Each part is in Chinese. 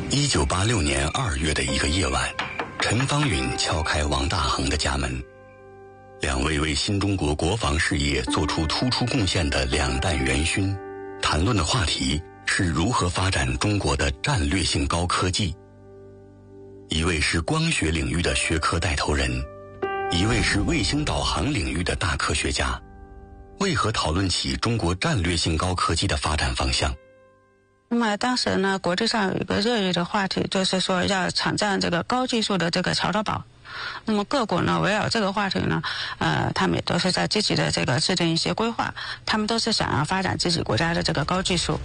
1986年2月的一个夜晚，陈方允敲开王大珩的家门。两位为新中国国防事业做出突出贡献的两弹元勋，谈论的话题是如何发展中国的战略性高科技。一位是光学领域的学科带头人，一位是卫星导航领域的大科学家，为何讨论起中国战略性高科技的发展方向？ 那么当时呢，国际上有一个热议的话题，就是说要抢占这个高技术的这个桥头堡。那么各国呢，围绕这个话题呢，他们也都是在积极的这个制定一些规划，他们都是想要发展自己国家的这个高技术。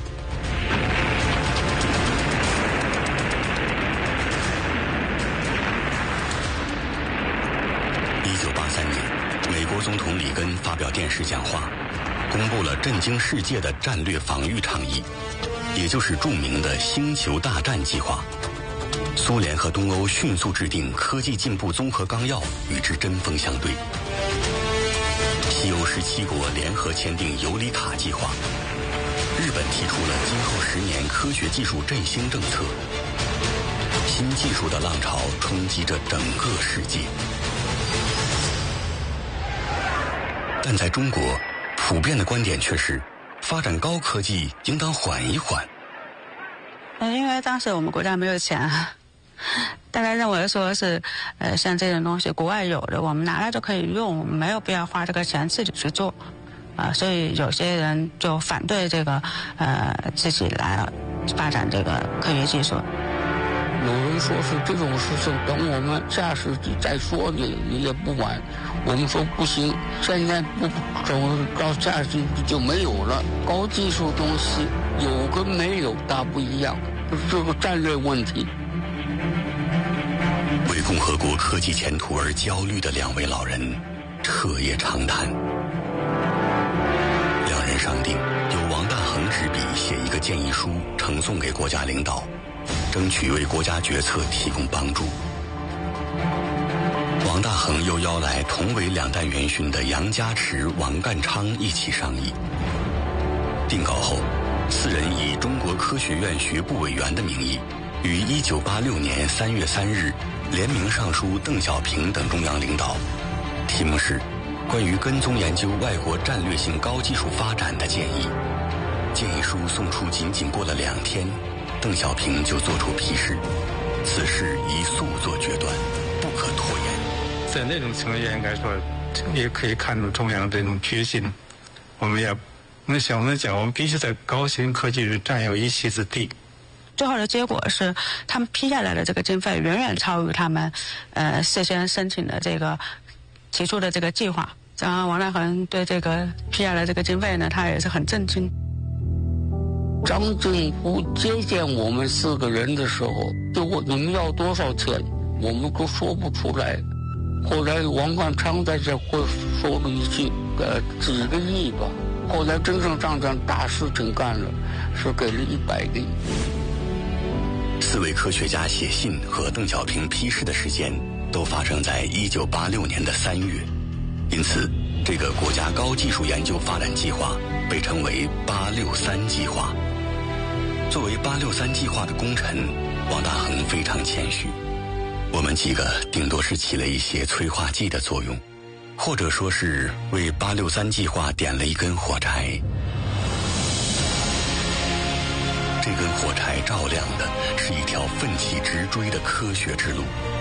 1983年，美国总统里根发表电视讲话，公布了震惊世界的战略防御倡议，也就是著名的星球大战计划。苏联和东欧迅速制定科技进步综合纲要，与之针锋相对。西欧17国联合签订尤里卡计划。日本提出了今后10年科学技术振兴政策。新技术的浪潮冲击着整个世界。但在中国，普遍的观点却是，发展高科技应当缓一缓。 因为当时我们国家没有钱，大家认为说是，像这种东西国外有的，我们拿来就可以用，没有必要花这个钱自己去做，所以有些人就反对这个，自己来发展这个科学技术。 有人说是这种事情等我们下世纪再说也不晚，我们说不行，现在不走到下世纪就没有了。高技术东西有跟没有大不一样，这个战略问题。 为共和国科技前途而焦虑的两位老人彻夜长谈。两人商定由王大珩执笔写一个建议书，呈送给国家领导，争取为国家决策提供帮助。王大珩又邀来同为两弹元勋的杨家池、王淦昌一起商议。定稿后，四人以中国科学院学部委员的名义，于1986年3月3日联名上书邓小平等中央领导，题目是关于跟踪研究外国战略性高技术发展的建议。建议书送出仅过了2天，邓小平就做出批示，此事宜速做决断，不可拖延。 在那种情况下，应该说也可以看出中央这种决心。我们小的讲，我们必须在高新科技占有一席之地。 最后的结果是，他们批下来的这个经费远远超于他们事先申请的这个提出的这个计划。然后王大珩对这个批下来这个经费呢，他也是很震惊。 张政府接见我们4个人的时候，就问你们要多少钱，我们都说不出来。后来王淦昌在这会说了一句几个亿吧，后来真正上场大事情干了，是给了100个亿。 4位科学家写信和邓小平批示的时间都发生在1986年的3月，因此这个国家高技术研究发展计划被称为863计划。作为863计划的功臣，王大珩非常谦虚，我们几个顶多是起了一些催化剂的作用，或者说是为863计划点了一根火柴。这根火柴照亮的是一条奋起直追的科学之路。